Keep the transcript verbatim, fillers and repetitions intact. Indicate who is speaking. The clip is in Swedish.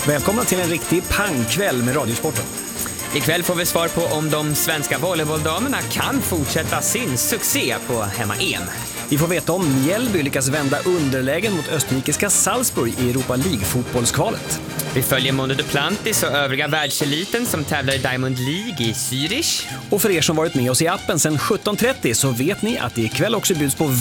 Speaker 1: Välkomna till en riktig pangkväll med Radiosporten.
Speaker 2: Ikväll får vi svar på om de svenska volleybolldamerna kan fortsätta sin succé på hemma-E M.
Speaker 1: Vi får veta om Mjällby lyckas vända underlägen mot österrikiska Salzburg i Europa League-fotbollskvalet.
Speaker 2: Vi följer Mondo Duplantis och övriga världseliten som tävlar i Diamond League i Zürich.
Speaker 1: Och för er som varit med oss i appen sedan sjutton trettio så vet ni att det ikväll också bjuds på